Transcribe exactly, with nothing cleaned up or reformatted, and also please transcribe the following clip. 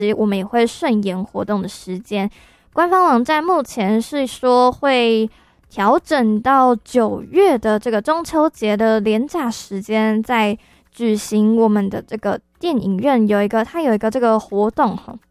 我们也会顺延活动的时间。官方网站目前是说会调整到九月的这个中秋节的连假时间，再举行我们的这个电影院有一个它有一个这个活动哈。